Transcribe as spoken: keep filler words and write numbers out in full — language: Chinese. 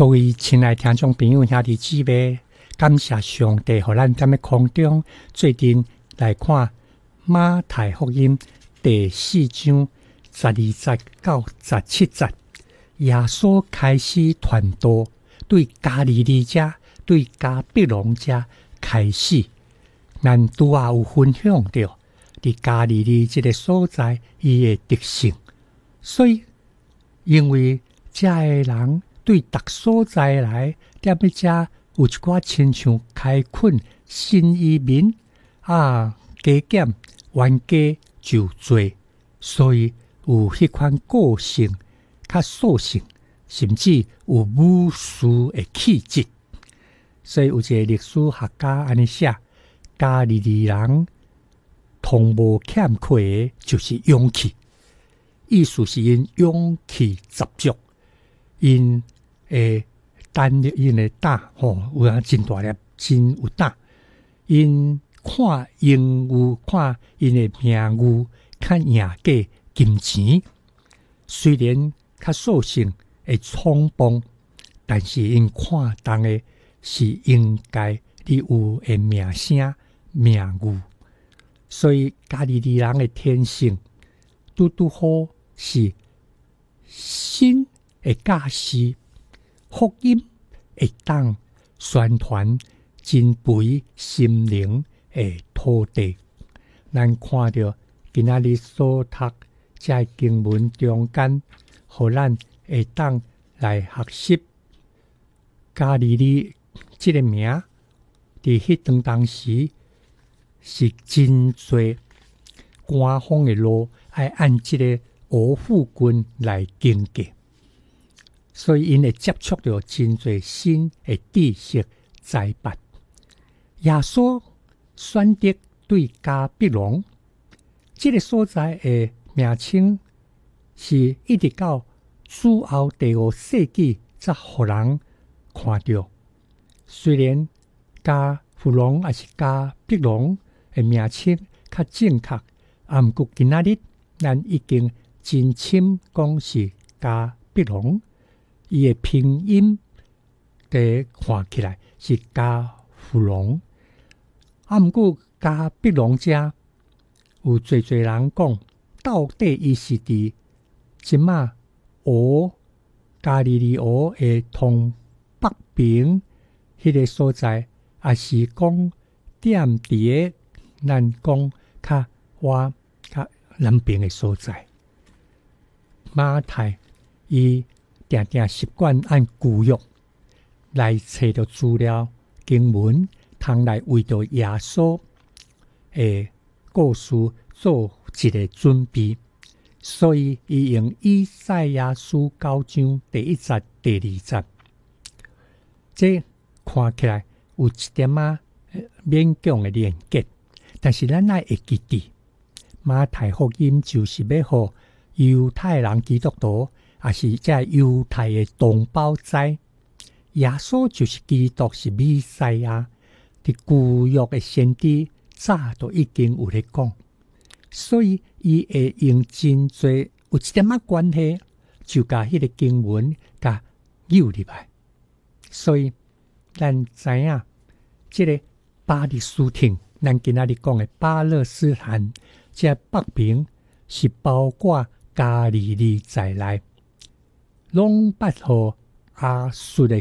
各位亲爱听众朋友、兄弟姊妹，感谢上帝，互咱在空中最近来看马太福音第四章十二节到十七节。耶稣开始传道，对加利利者、对加百农者开始。咱拄啊有分享到，伫加利利这个所在，伊的特性，所以因为遮个人对逐所在来，踮咧遮有一寡亲像开垦新移民啊，加减冤家就多，所以有迄款个性较率性，甚至有武士的气质。所以有一个历史学家安尼写，加利利人同无欠缺的就是勇气，意思是因勇气十足，因诶胆力，因的胆吼有影真大粒，真有胆。因看英武，看因的名誉，较赢过金钱。虽然较率性会冲动，但是因看重的是应该你有的名声名誉。所以加利利人的天性拄拄好是心会教示，福音会当宣传真肥心灵的土地。咱看到今仔日所读这经文中间，互咱会当来学习加利利这个名，伫迄段当时是真侪官方的路，爱按这个吴富军来经过，所以因会接触到真侪新的知识财帛。耶稣选择对加百农这个所在的名称，是一直到主后第五世纪才互人看到。虽然加富农也是加百农的名称较正确，啊，毋过今仔日咱已经真深讲是加百农，伊的拼音第看起来是加富农。啊，毋过加百农者有侪侪人讲，到底伊是伫即马湖加利利湖的通北边迄个所在，也是讲踮伫个咱讲较我较南边的所在。马太伊定定习惯按旧约来找到资料经文，通来为着耶稣的故事做一个准备，所以伊用以赛亚书九章第一节、第二节，这看起来有一点啊勉强的连结，但是咱爱会记得，马太福音就是要互犹太人基督徒，也是这犹太的同胞知，耶稣就是基督，是弥赛亚。伫旧约的先知早都已经有咧讲，所以伊会用真侪有一点仔关系，就甲迄个经文甲扭入来。所以咱知影，即个巴勒斯坦，咱今仔日讲的巴勒斯坦，这北边是包括加利利在内，拢捌互亚述的